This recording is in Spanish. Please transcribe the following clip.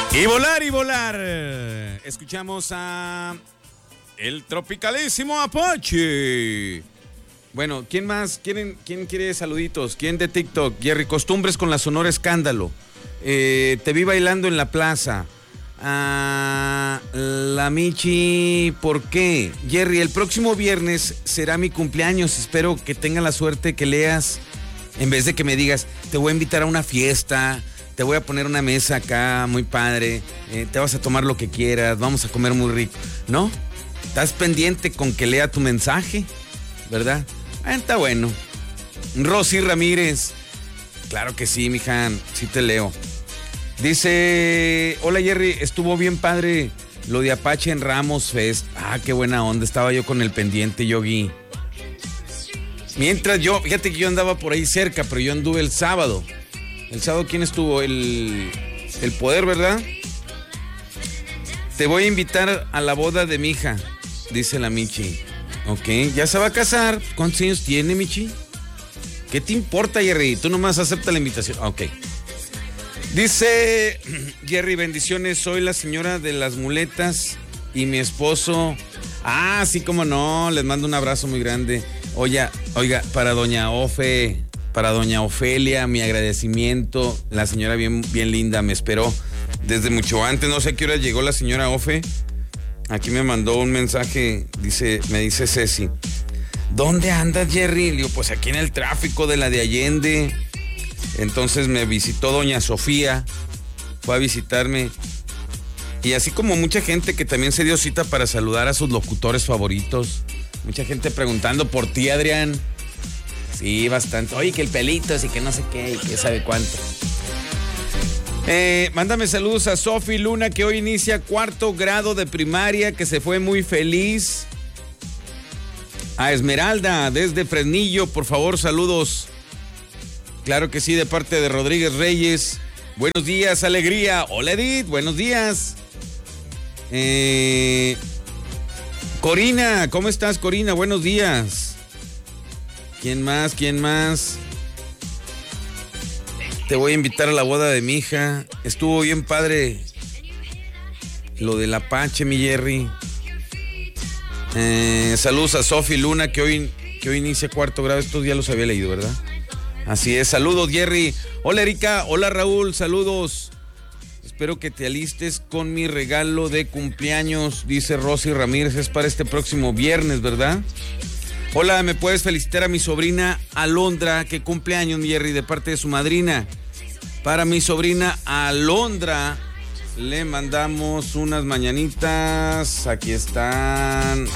Y volar y volar. Escuchamos a el tropicalísimo Apache. Bueno, ¿quién más? ¿Quién quiere saluditos? ¿Quién de TikTok? Jerry, costumbres con la Sonora Escándalo. Te vi bailando en la plaza. La Michi, ¿por qué? Jerry, el próximo viernes será mi cumpleaños. Espero que tenga la suerte que leas. En vez de que me digas, te voy a invitar a una fiesta, te voy a poner una mesa acá muy padre, te vas a tomar lo que quieras, vamos a comer muy rico. ¿No? Estás pendiente con que lea tu mensaje, ¿verdad? Está bueno. Rosy Ramírez. Claro que sí, mija, sí te leo. Dice, hola Jerry, estuvo bien padre lo de Apache en Ramos Fest. Qué buena onda, estaba yo con el pendiente, Yogi. Mientras fíjate que yo andaba por ahí cerca, pero yo anduve el sábado. ¿El sábado quién estuvo? El Poder, ¿verdad? Te voy a invitar a la boda de mi hija, dice la Michi. Ok, ya se va a casar. ¿Cuántos años tiene, Michi? ¿Qué te importa, Jerry? Tú nomás acepta la invitación. Ok. Dice Jerry, bendiciones, soy la señora de las muletas y mi esposo. Sí, cómo no, les mando un abrazo muy grande. Oiga, para doña Ofelia, mi agradecimiento. La señora bien linda, me esperó desde mucho antes, no sé a qué hora llegó la señora Ofe. Aquí me mandó un mensaje, me dice Ceci, ¿dónde andas, Jerry? Le digo, pues aquí en el tráfico de la de Allende. Entonces me visitó doña Sofía, fue a visitarme. Y así como mucha gente que también se dio cita para saludar a sus locutores favoritos. Mucha gente preguntando por ti, Adrián. Sí, bastante. Oye, que el pelito, así que no sé qué, y que sabe cuánto. Mándame saludos a Sofi Luna, que hoy inicia 4º grado de primaria, que se fue muy feliz. A Esmeralda, desde Fresnillo, por favor, saludos. Claro que sí, de parte de Rodríguez Reyes. Buenos días, alegría. Hola, Edith, buenos días. Corina, ¿cómo estás, Corina? Buenos días. ¿Quién más? Te voy a invitar a la boda de mi hija. Estuvo bien padre lo del Apache, mi Jerry. Saludos a Sofi Luna, que hoy inicia 4º grado. Estos ya los había leído, ¿verdad? Así es, saludos, Jerry. Hola, Erika. Hola, Raúl, saludos. Espero que te alistes con mi regalo de cumpleaños, dice Rosy Ramírez. Es para este próximo viernes, ¿verdad? Hola, ¿me puedes felicitar a mi sobrina Alondra, que cumpleaños, mi Jerry, de parte de su madrina? Para mi sobrina Alondra le mandamos unas mañanitas. Aquí están.